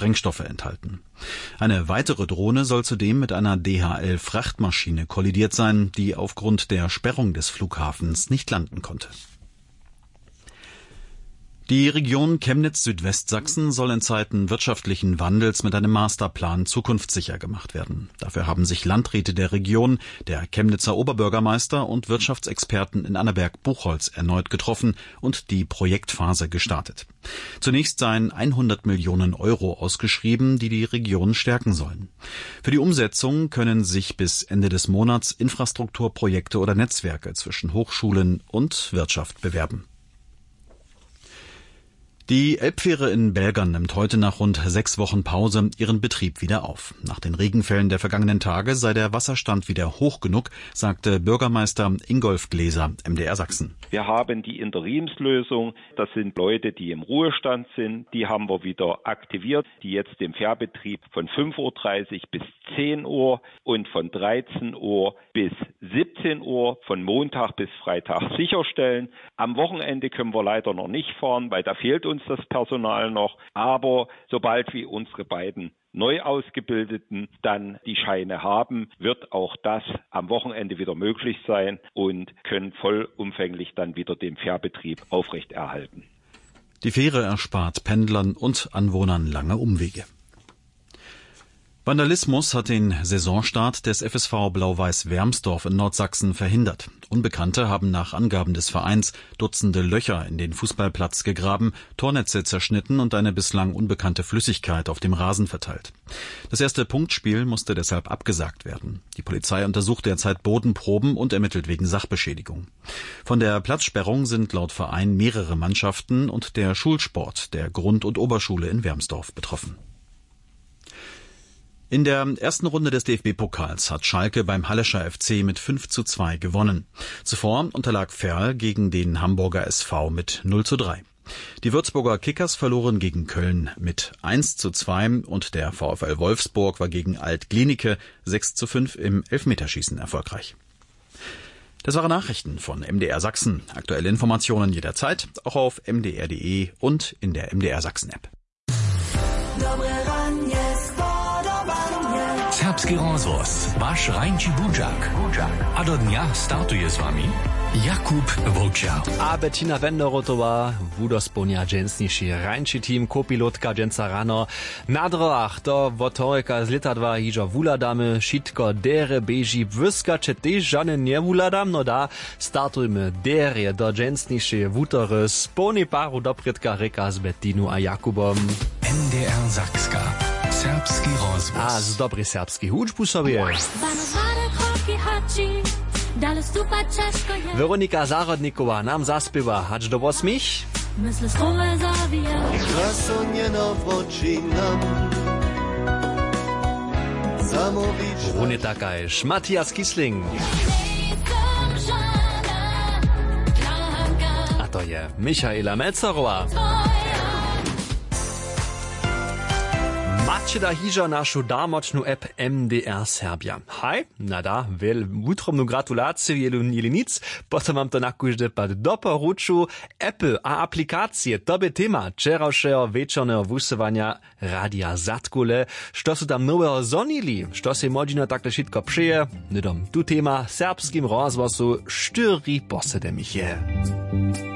Sprengstoffe enthalten. Eine weitere Drohne soll zudem mit einer DHL-Frachtmaschine kollidiert sein, die aufgrund der Sperrung des Flughafens nicht landen konnte. Die Region Chemnitz-Südwestsachsen soll in Zeiten wirtschaftlichen Wandels mit einem Masterplan zukunftssicher gemacht werden. Dafür haben sich Landräte der Region, der Chemnitzer Oberbürgermeister und Wirtschaftsexperten in Annaberg-Buchholz erneut getroffen und die Projektphase gestartet. Zunächst seien 100 Millionen Euro ausgeschrieben, die die Region stärken sollen. Für die Umsetzung können sich bis Ende des Monats Infrastrukturprojekte oder Netzwerke zwischen Hochschulen und Wirtschaft bewerben. Die Elbfähre in Belgern nimmt heute nach rund 6 Wochen Pause ihren Betrieb wieder auf. Nach den Regenfällen der vergangenen Tage sei der Wasserstand wieder hoch genug, sagte Bürgermeister Ingolf Gläser, MDR Sachsen. Wir haben die Interimslösung. Das sind Leute, die im Ruhestand sind. Die haben wir wieder aktiviert, die jetzt den Fährbetrieb von 5.30 Uhr bis 10 Uhr und von 13 Uhr bis 17 Uhr von Montag bis Freitag sicherstellen. Am Wochenende können wir leider noch nicht fahren, weil da fehlt uns das Personal noch. Aber sobald wir unsere beiden neu Ausgebildeten dann die Scheine haben, wird auch das am Wochenende wieder möglich sein und können vollumfänglich dann wieder den Fährbetrieb aufrechterhalten. Die Fähre erspart Pendlern und Anwohnern lange Umwege. Vandalismus hat den Saisonstart des FSV Blau-Weiß Wermsdorf in Nordsachsen verhindert. Unbekannte haben nach Angaben des Vereins Dutzende Löcher in den Fußballplatz gegraben, Tornetze zerschnitten und eine bislang unbekannte Flüssigkeit auf dem Rasen verteilt. Das erste Punktspiel musste deshalb abgesagt werden. Die Polizei untersucht derzeit Bodenproben und ermittelt wegen Sachbeschädigung. Von der Platzsperrung sind laut Verein mehrere Mannschaften und der Schulsport der Grund- und Oberschule in Wermsdorf betroffen. In der ersten Runde des DFB-Pokals hat Schalke beim Hallischer FC mit 5:2 gewonnen. Zuvor unterlag Verl gegen den Hamburger SV mit 0:3. Die Würzburger Kickers verloren gegen Köln mit 1:2 und der VfL Wolfsburg war gegen Alt-Glienicke 6:5 im Elfmeterschießen erfolgreich. Das waren Nachrichten von MDR Sachsen. Aktuelle Informationen jederzeit, auch auf mdr.de und in der MDR Sachsen-App. Serbski rozhlas, váš Rajnči Budžak. A do dňa startuje s vami Jakub Vlča. A Bettina Wenderotová, vúdosplnia dženstnejší Rajnči tým, kopilotka dženca rano. Na droach to votoreka z leta 2 hižo vuladame, šitko dere beži vyskače tež žane nevuladam, no da startujme dere do dženstnejšie vútore z plnej páru dopredka reka s Bettinu a Jakubom. MDR Sakska. Serbski rozhlas. A z dobry serbski hudžbu sobie. Weronika Zárodníková nám zaspiewa Hač do 8. Runie takajž Matthias Kisling. A to je Michaela Melcerová. Macie da hižo našu darmočnu app MDR Serbia. Haj, nada, utromnu gratulaciju jeli nic, potom vam to nakužde pa doporuču Apple a aplikacije, to by tema včerajšeho večerného vusovania Radia Zatkule, što su tam nového zonili, što se modžino takle šitko prije, nedom tu tema serbskim rozhlasu 4 posedem ich je.